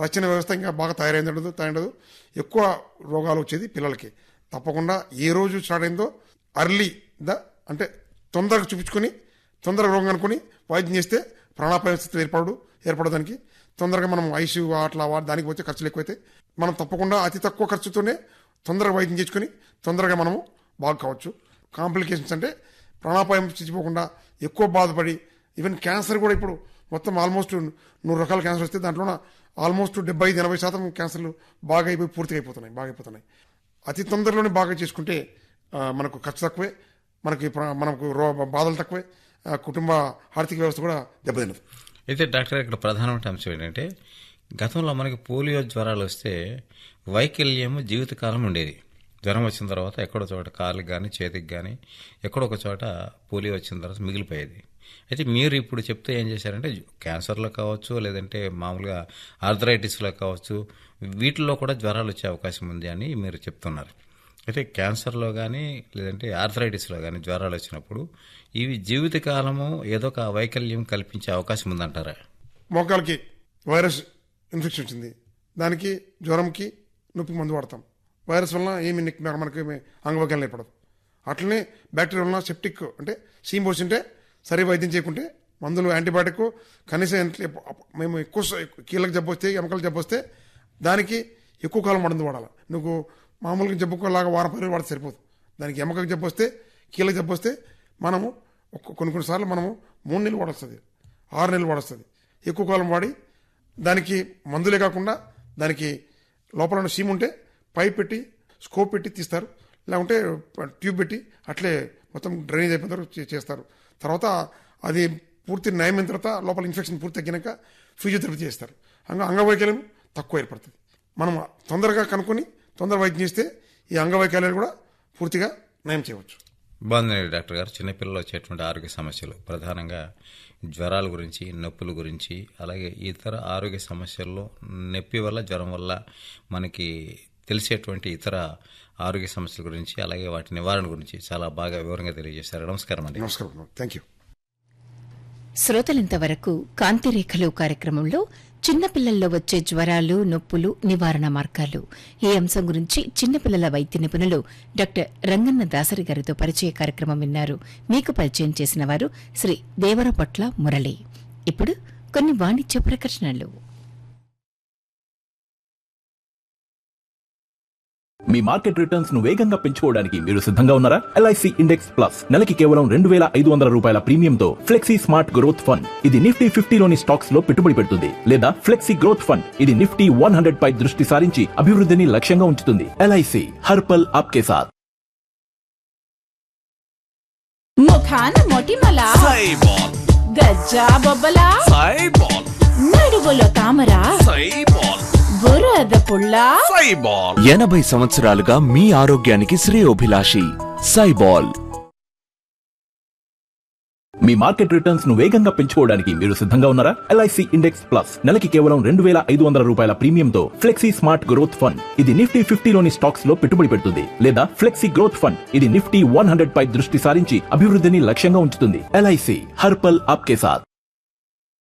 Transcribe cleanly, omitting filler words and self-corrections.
రచన వ్యవస్థ ఇంకా బాగా తయారైండదు. ఎక్కువ రోగాలు వచ్చేది పిల్లలకి. తప్పకుండా ఏ రోజు స్టార్ట్ అయిందో అర్లీ అంటే తొందరగా చూపించుకొని తొందరగా రోగం అనుకుని వైద్యం చేస్తే ప్రాణాపాయ స్థితి ఏర్పడడానికి తొందరగా మనం ఐసీయూ అట్లా దానికి వచ్చే ఖర్చులు ఎక్కువైతే మనం తప్పకుండా అతి తక్కువ ఖర్చుతోనే తొందరగా వైద్యం చేసుకుని తొందరగా మనము బాగా కావచ్చు. కాంప్లికేషన్స్ అంటే ప్రాణాపాయం చచ్చిపోకుండా ఎక్కువ బాధపడి ఈవెన్ క్యాన్సర్ కూడా ఇప్పుడు మొత్తం ఆల్మోస్ట్ 100 రకాల క్యాన్సర్ వస్తే దాంట్లో ఆల్మోస్ట్ 75-80% క్యాన్సర్లు బాగా అయిపోయి పూర్తిగా అయిపోతున్నాయి. అతి తొందరలోనే బాగా చేసుకుంటే మనకు ఖర్చు తక్కువే, మనకు బాధలు తక్కువే, కుటుంబ ఆర్థిక వ్యవస్థ కూడా దెబ్బతిన్నది. అయితే డాక్టర్ ఇక్కడ ప్రధానమైన అంశం ఏంటంటే గతంలో మనకి పోలియో జ్వరాలు వస్తే వైకల్యం జీవితకాలం ఉండేది. జ్వరం వచ్చిన తర్వాత ఎక్కడో చోట కాళ్ళకి కానీ చేతికి కానీ ఎక్కడో ఒక చోట పోలియో వచ్చిన తర్వాత మిగిలిపోయేది. అయితే మీరు ఇప్పుడు చెప్తే ఏం చేశారంటే క్యాన్సర్లో కావచ్చు, లేదంటే మామూలుగా ఆర్థరైటిస్లో కావచ్చు, వీటిల్లో కూడా జ్వరాలు వచ్చే అవకాశం ఉంది అని మీరు చెప్తున్నారు. అయితే క్యాన్సర్లో కానీ లేదంటే ఆర్థరైటిస్లో కానీ జ్వరాలు వచ్చినప్పుడు ఇవి జీవితకాలము ఏదో ఒక వైకల్యం కల్పించే అవకాశం ఉందంటారా? మోకాలకి వైరస్ ఇన్ఫెక్షన్ వచ్చింది, దానికి జ్వరంకి నొప్పి మందు వాడతాం. వైరస్ వలన మనకి అంగవైకల్యం ఏర్పడదు. అట్లనే బ్యాక్టీరియా వలన సెప్టిక్ అంటే సీమ్ పోసింటే సరి వైద్యం చేయకుంటే మందులు యాంటీబయాటిక్ కనీసం మేము ఎక్కువ కీళ్ళకి జబ్బు వస్తే ఎముకలకు జబ్బు వస్తే దానికి ఎక్కువ కాలం మందు వాడాలి. నువ్వు మామూలుగా జబ్బుకోలాగా వారం 10 రోజులు వాడితే సరిపోదు. దానికి ఎముకలకు జబ్బు వస్తే కీళ్ళకి జబ్బు వస్తే మనము కొన్నిసార్లు మనము 3 నెలలు వాడొస్తుంది, 6 నెలలు వాడొస్తుంది. ఎక్కువ కాలం వాడి దానికి మందులే కాకుండా దానికి లోపల సీమ్ ఉంటే పైప్ పెట్టి స్కోప్ పెట్టి తీస్తారు, లేకుంటే ట్యూబ్ పెట్టి అట్లే మొత్తం డ్రైనేజ్ అయిపోయిన తర్వాత చేస్తారు. తర్వాత అది పూర్తి నయమైన తర్వాత లోపల ఇన్ఫెక్షన్ పూర్తి తగ్గినాక ఫిజియోథెరపీ చేస్తారు. అంగవైకల్యం తక్కువ ఏర్పడుతుంది. మనం తొందరగా కనుక్కొని తొందర వైద్యం చేస్తే ఈ అంగవైకల్యాలు కూడా పూర్తిగా నయం చేయవచ్చు. బాగుందండి డాక్టర్ గారు. చిన్నపిల్లలు వచ్చేటువంటి ఆరోగ్య సమస్యలు ప్రధానంగా జ్వరాల గురించి, నొప్పుల గురించి, అలాగే ఇతర ఆరోగ్య సమస్యల్లో నొప్పి వల్ల జ్వరం వల్ల మనకి తెలిసేటువంటి ఇతర ఆరోగ్య సమస్యల గురించి, అలాగే వాటి నివారణ గురించి చాలా బాగా వివరంగా తెలియజేశారు. నమస్కారం అండి. నమస్కారం. Thank you. శ్రోతలింతవరకు కాంతిరేఖలు కార్యక్రమంలో చిన్నపిల్లల్లో వచ్చే జ్వరాలు, నొప్పులు, నివారణ మార్గాలు ఈ అంశం గురించి చిన్నపిల్లల వైద్య నిపుణులు డాక్టర్ రంగన్న దాసరి గారితో పరిచయ కార్యక్రమం విన్నారు. మీకు పరిచయం చేసిన వారు శ్రీ దేవరపట్ల మురళి. ఇప్పుడు కొన్ని వాణిజ్య ప్రకటనలు. మీ మార్కెట్ రిటర్న్స్ ను వేగంగా పెంచుకోవడానికి మీరు సిద్ధంగా ఉన్నారా? LIC ఇండెక్స్ ప్లస్ నెలకి కేవలం 2,500 రూపాయల ప్రీమియంతో ఫ్లెక్సీ స్మార్ట్ గ్రోత్ ఫండ్. ఇది నిఫ్టీ 50లోని స్టాక్స్ లో పెట్టుబడి పెడుతుంది. లేదా ఫ్లెక్సీ గ్రోత్ ఫండ్, ఇది నిఫ్టీ 100 పై దృష్టి సారించి అభివృద్ధిని లక్ష్యంగా ఉంచుతుంది. LIC హర్ పల్ ఆప్కే సాత్. ముఖాన మొటిమల సైబాల్, గజ్జా బొబ్బల సైబాల్, నడువులో తామర సైబాల్, బురద పుల్ల సైబాల్. 80 సంవత్సరాలుగా మీ ఆరోగ్యానికి శ్రేయోభిలాషి సైబాల్. మీ మార్కెట్ రిటర్న్స్ ను వేగంగా పెంచుకోవడానికి మీరు సిద్ధంగా ఉన్నారా? LIC ఇండెక్స్ ప్లస్ నెలకి కేవలం 2,500 రూపాయల ప్రీమియంతో ఫ్లెక్సీ స్మార్ట్ గ్రోత్ ఫండ్. ఇది నిఫ్టీ 50లోని స్టాక్స్ లో పెట్టుబడి పెడుతుంది. లేదా ఫ్లెక్సీ గ్రోత్ ఫండ్, ఇది నిఫ్టీ 100 పై దృష్టి సారించి అభివృద్ధిని లక్ష్యంగా ఉంచుతుంది. LIC హర్ పల్ ఆప్కే సాత్.